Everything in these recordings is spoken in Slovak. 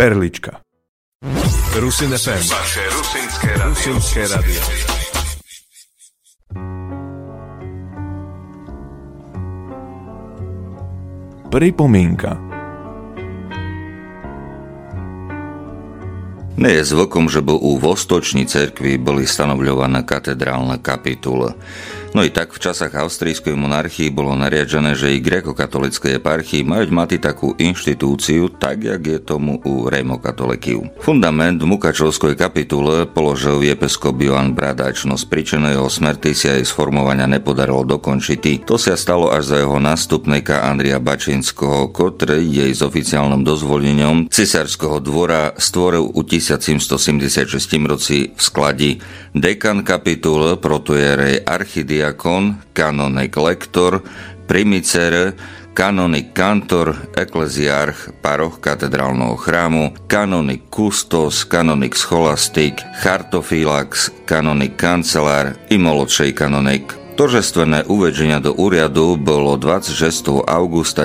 Perlička. Rusin FM. Vaše rusinské radio. Pripomienka. Nie je zvykom, že by u vostoční cerkvi boli stanovľované katedrálne kapitule. No i tak v časách austrijskej monarchii bolo nariadené, že i grékokatolíckej eparchii majú mať takú inštitúciu, tak jak je tomu u rímokatolíkov. Fundament v Mukačovskej kapitule položil episkop Jovan Bradač, no z príčiny jeho smrti si aj sformovania nepodarilo dokončiť. To sa stalo až za jeho nástupníka Andrija Bačinského, ktorý jej s oficiálnym dozvolením cisárskeho dvora stvoril u 1776 roci v skladi dekan kapitule, protojerej archidiakon, kanonik lektor, primicer, kanonik kantor, ekleziarch, paroch katedrálneho chrámu, kanonik kustos, kanonik scholastik, chartofilax, kanonik kancelár i molodšej kanonik. Торжественné uvedenia do úradu bolo 26. augusta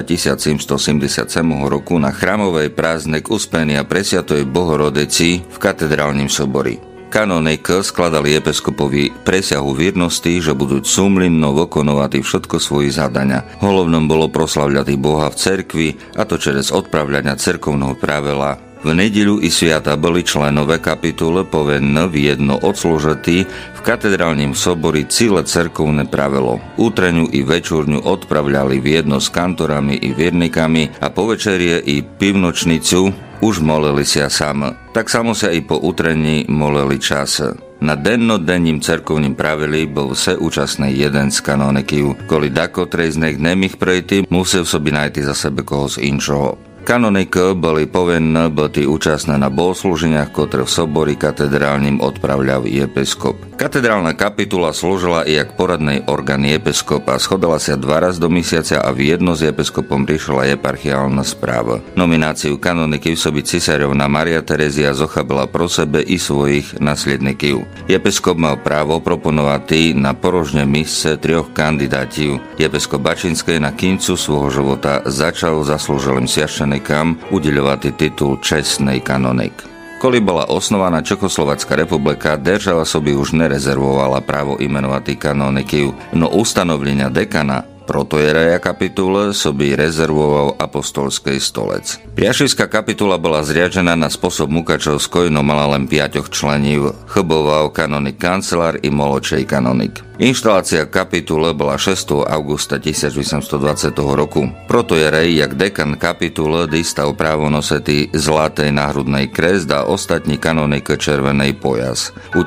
1777 roku na chrámovej prázdnik Uspenia Presiatoj Bohorodici v katedrálnym sobori. Kanonik skladali episkopovi presiahu viernosti, že budú súmlinno vykonávať všetko svoje zadania. Hlavnom bolo proslavľať Boha v cerkvi, a to čez odpravľania cerkovného pravela. V nedeľu i sviata boli členové kapitule povinné jedno odslúžití v katedrálnym sobori celé cerkovné pravelo. Útreňu i večúrňu odpravľali jedno s kantorami i viernikami a po večerie i pivnočnicu už molili sa sám. Tak samo sa i po útrení molili čas. Na dennodenním cerkovním pravili bol vse účastný jeden z kanonikov, kvôli dakotrej z nich nemých prejty musel sobi najti za sebe koho z inčoho. Kanoniky boli povinné byť účastné na bohoslúženiach, ktoré v sobori katedrálnym odpravľal episkop. Katedrálna kapitula slúžila i jak poradný orgán episkopa, schodala sa 2 raz do mesiaca a v jedno s episkopom riešila eparchiálna správa. Nomináciu kanoniky v sobi cisárovna Maria Terezia zochabila pro sebe i svojich nasledníkov. Episkop mal právo proponovať na porožné místce 3 kandidátov. Episkop Bačinský na kincu svojho života začal zaslúžilým sviaštenikám udeľovať titul čestnej kanonik. Koli bola osnovaná Čechoslovacká republika, država sobi už nerezervovala právo imenovať kanonikov, no ustanovlenia dekana protojereja kapitule sobi rezervoval apostolský stolec. Priašivská kapitula bola zriadená na spôsob Mukačovskoj, no mala len 5 členov, chyboval kanonik kancelár i molodšej kanonik. Inštalácia kapitule bola 6. augusta 1820 roku. Protojerej, jak dekan kapitule, dostal právo nosiť zlatej náhrudnej kresť a ostatní kanonik červenej pojas. U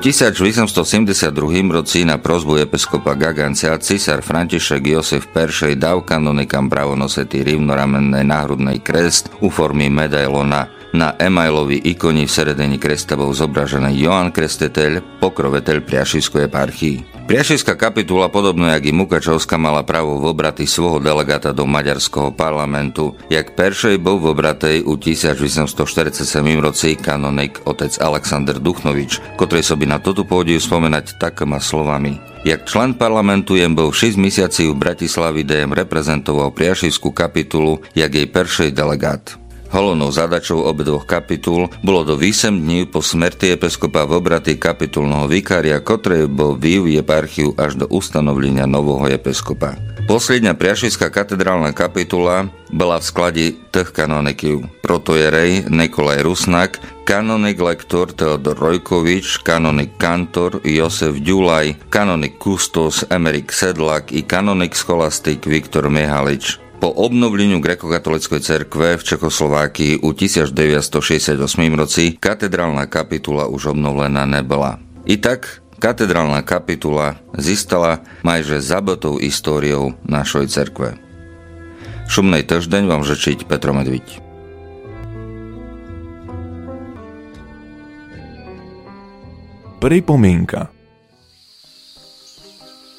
1872 roci na prosbu episkopa Gagancia cisár František Josef I dal kanonikám právo nosiť rivnoramennej náhrudnej kresť u formy medailona. Na emailovej ikoni v sredení kresta bol zobražený Joán Krstiteľ, pokroveteľ Priašivskej eparchii. Priašivská kapitula, podobno jak i Mukačovská, mala právo vobrati svojho delegáta do maďarského parlamentu, jak peršej bol vobratej u 1847 roci kanonik otec Alexander Duchnovič, ktorý sobi na toto pódiu spomenať takýma slovami. Jak člen parlamentu jem bol 6 mesiací v Bratislavi, kde jem reprezentoval Priašivskú kapitulu, jak jej peršej delegát. Hlavnou zadačou obidvoch kapitul bolo do 8 dní po smrti episkopa vobrati kapitulného vikária, ktorý bol v eparchiu až do ustanovlenia nového episkopa. Posledná priašivská katedrálna kapitula bola v sklade tých kanonikov: protojerej Nikolaj Rusnak, kanonik lektor Teodor Rojkovič, kanonik kantor Josef Ďulaj, kanonik kustos Emerik Sedlak i kanonik scholastik Viktor Mihalič. Po obnovleniu grékokatolíckej cerkve v Čechoslovákii u 1968 roci katedrálna kapitula už obnovená nebola. I tak katedrálna kapitula zistala majže zabotou históriou našej cerkve. Šumnej týždeň vám žečiť Petro Medviť. Pripomienka.